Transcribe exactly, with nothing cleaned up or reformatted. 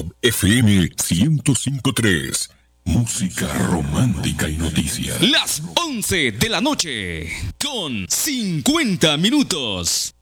Top F M ciento cinco punto tres. Música romántica y noticias. Las once de la noche con cincuenta minutos.